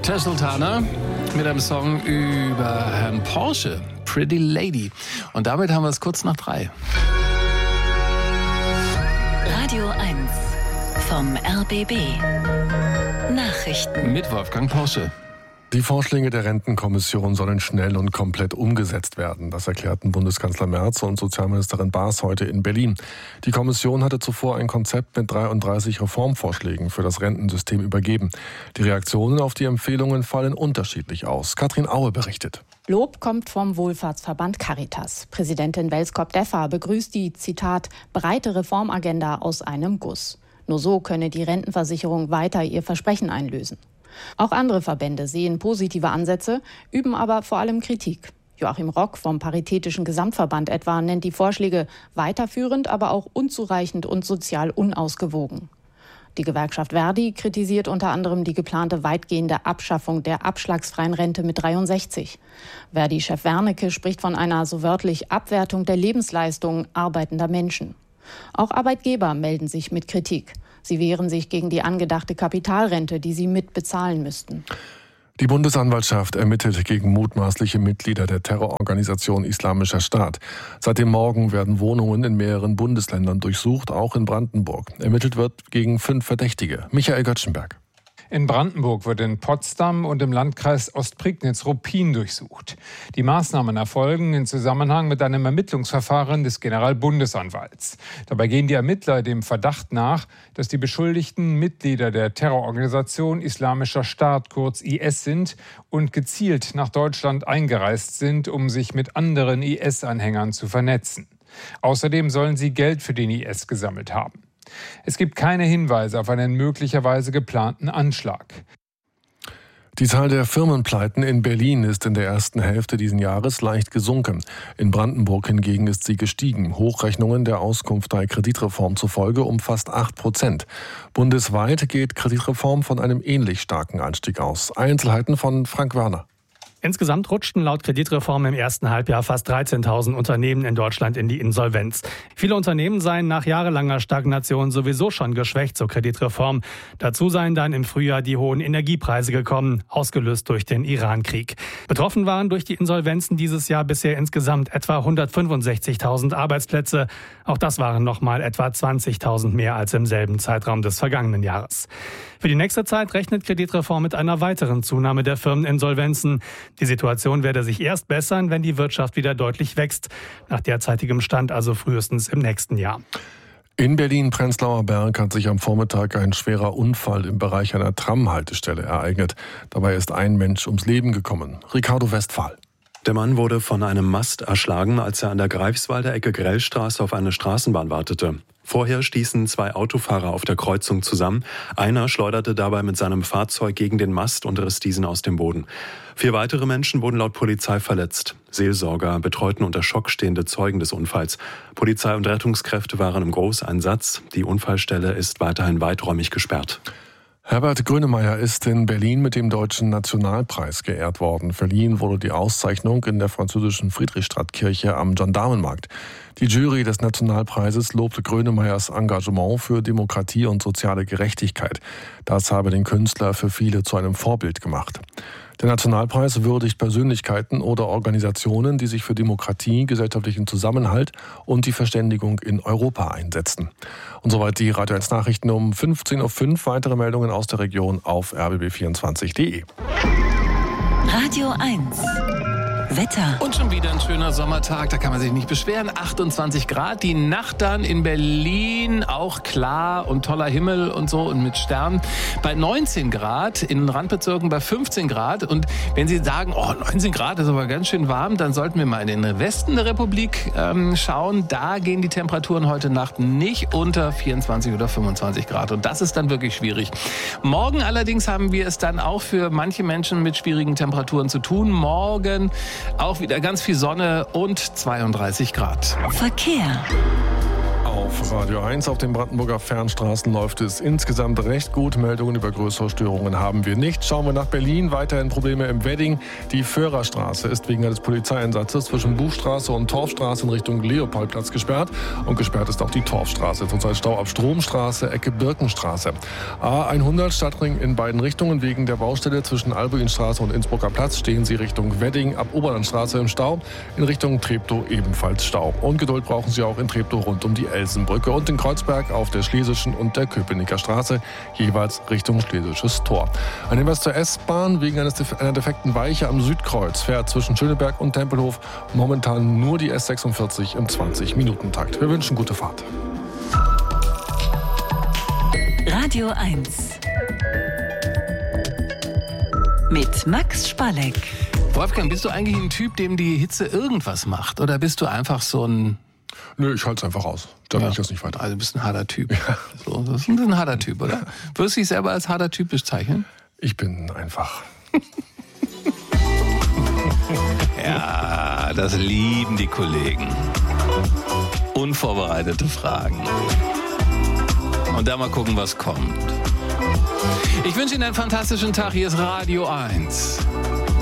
Jazz Sultana mit einem Song über Herrn Porsche, Pretty Lady. Und damit haben wir es kurz nach 3. Radio 1 vom RBB. Nachrichten Mit Wolfgang Porsche. Die Vorschläge der Rentenkommission sollen schnell und komplett umgesetzt werden. Das erklärten Bundeskanzler Merz und Sozialministerin Baas heute in Berlin. Die Kommission hatte zuvor ein Konzept mit 33 Reformvorschlägen für das Rentensystem übergeben. Die Reaktionen auf die Empfehlungen fallen unterschiedlich aus. Katrin Aue berichtet. Lob kommt vom Wohlfahrtsverband Caritas. Präsidentin Welskop-Deffer begrüßt die, Zitat, breite Reformagenda aus einem Guss. Nur so könne die Rentenversicherung weiter ihr Versprechen einlösen. Auch andere Verbände sehen positive Ansätze, üben aber vor allem Kritik. Joachim Rock vom Paritätischen Gesamtverband etwa nennt die Vorschläge weiterführend, aber auch unzureichend und sozial unausgewogen. Die Gewerkschaft Verdi kritisiert unter anderem die geplante weitgehende Abschaffung der abschlagsfreien Rente mit 63. Verdi-Chef Wernicke spricht von einer so wörtlich Abwertung der Lebensleistung arbeitender Menschen. Auch Arbeitgeber melden sich mit Kritik. Sie wehren sich gegen die angedachte Kapitalrente, die sie mitbezahlen müssten. Die Bundesanwaltschaft ermittelt gegen mutmaßliche Mitglieder der Terrororganisation Islamischer Staat. Seit dem Morgen werden Wohnungen in mehreren Bundesländern durchsucht, auch in Brandenburg. Ermittelt wird gegen 5 Verdächtige. Michael Göttschenberg. In Brandenburg wird in Potsdam und im Landkreis Ostprignitz-Ruppin durchsucht. Die Maßnahmen erfolgen in Zusammenhang mit einem Ermittlungsverfahren des Generalbundesanwalts. Dabei gehen die Ermittler dem Verdacht nach, dass die Beschuldigten Mitglieder der Terrororganisation Islamischer Staat, kurz IS, sind und gezielt nach Deutschland eingereist sind, um sich mit anderen IS-Anhängern zu vernetzen. Außerdem sollen sie Geld für den IS gesammelt haben. Es gibt keine Hinweise auf einen möglicherweise geplanten Anschlag. Die Zahl der Firmenpleiten in Berlin ist in der ersten Hälfte dieses Jahres leicht gesunken. In Brandenburg hingegen ist sie gestiegen. Hochrechnungen der Auskunft der Kreditreform zufolge um fast 8%. Bundesweit geht Kreditreform von einem ähnlich starken Anstieg aus. Einzelheiten von Frank Werner. Insgesamt rutschten laut Kreditreform im ersten Halbjahr fast 13.000 Unternehmen in Deutschland in die Insolvenz. Viele Unternehmen seien nach jahrelanger Stagnation sowieso schon geschwächt zur Kreditreform. Dazu seien dann im Frühjahr die hohen Energiepreise gekommen, ausgelöst durch den Iran-Krieg. Betroffen waren durch die Insolvenzen dieses Jahr bisher insgesamt etwa 165.000 Arbeitsplätze. Auch das waren nochmal etwa 20.000 mehr als im selben Zeitraum des vergangenen Jahres. Für die nächste Zeit rechnet Kreditreform mit einer weiteren Zunahme der Firmeninsolvenzen. Die Situation werde sich erst bessern, wenn die Wirtschaft wieder deutlich wächst. Nach derzeitigem Stand also frühestens im nächsten Jahr. In Berlin-Prenzlauer Berg hat sich am Vormittag ein schwerer Unfall im Bereich einer Tramhaltestelle ereignet. Dabei ist ein Mensch ums Leben gekommen. Ricardo Westphal. Der Mann wurde von einem Mast erschlagen, als er an der Greifswalder Ecke Grellstraße auf eine Straßenbahn wartete. Vorher stießen 2 Autofahrer auf der Kreuzung zusammen. Einer schleuderte dabei mit seinem Fahrzeug gegen den Mast und riss diesen aus dem Boden. 4 weitere Menschen wurden laut Polizei verletzt. Seelsorger betreuten unter Schock stehende Zeugen des Unfalls. Polizei und Rettungskräfte waren im Großeinsatz. Die Unfallstelle ist weiterhin weiträumig gesperrt. Herbert Grönemeyer ist in Berlin mit dem Deutschen Nationalpreis geehrt worden. Verliehen wurde die Auszeichnung in der französischen Friedrichstadtkirche am Gendarmenmarkt. Die Jury des Nationalpreises lobte Grönemeyers Engagement für Demokratie und soziale Gerechtigkeit. Das habe den Künstler für viele zu einem Vorbild gemacht. Der Nationalpreis würdigt Persönlichkeiten oder Organisationen, die sich für Demokratie, gesellschaftlichen Zusammenhalt und die Verständigung in Europa einsetzen. Und soweit die Radio 1 Nachrichten um 15.05 Uhr. Weitere Meldungen aus der Region auf rbb24.de. Radio 1 Wetter. Und schon wieder ein schöner Sommertag, da kann man sich nicht beschweren. 28 Grad, die Nacht dann in Berlin auch klar und toller Himmel und so und mit Sternen. Bei 19 Grad, in den Randbezirken bei 15 Grad. Und wenn Sie sagen, 19 Grad ist aber ganz schön warm, dann sollten wir mal in den Westen der Republik schauen. Da gehen die Temperaturen heute Nacht nicht unter 24 oder 25 Grad. Und das ist dann wirklich schwierig. Morgen allerdings haben wir es dann auch für manche Menschen mit schwierigen Temperaturen zu tun. Morgen auch wieder ganz viel Sonne und 32 Grad. Verkehr. Auf Radio 1 auf den Brandenburger Fernstraßen läuft es insgesamt recht gut. Meldungen über größere Störungen haben wir nicht. Schauen wir nach Berlin. Weiterhin Probleme im Wedding. Die Föhrerstraße ist wegen eines Polizeieinsatzes zwischen Buchstraße und Torfstraße in Richtung Leopoldplatz gesperrt. Und gesperrt ist auch die Torfstraße. Zurzeit Stau ab Stromstraße, Ecke Birkenstraße. A100 Stadtring in beiden Richtungen. Wegen der Baustelle zwischen Albuinstraße und Innsbrucker Platz stehen Sie Richtung Wedding ab Oberlandstraße im Stau. In Richtung Treptow ebenfalls Stau. Und Geduld brauchen Sie auch in Treptow rund um die Elsenbrücke und in Kreuzberg auf der Schlesischen und der Köpenicker Straße, jeweils Richtung Schlesisches Tor. Ein Hinweis zur S-Bahn: Wegen einer defekten Weiche am Südkreuz fährt zwischen Schöneberg und Tempelhof momentan nur die S46 im 20-Minuten-Takt. Wir wünschen gute Fahrt. Radio 1 mit Max Spalleck. Wolfgang, bist du eigentlich ein Typ, dem die Hitze irgendwas macht? Oder bist du einfach so ein... Nö, ich halte es einfach aus. Da will ich das nicht weiter. Also du bist ein harter Typ. Ja. So, das ist ein harter Typ, oder? Würdest du dich selber als harter Typ bezeichnen? Ich bin einfach. Ja, das lieben die Kollegen. Unvorbereitete Fragen. Und dann mal gucken, was kommt. Ich wünsche Ihnen einen fantastischen Tag. Hier ist Radio 1.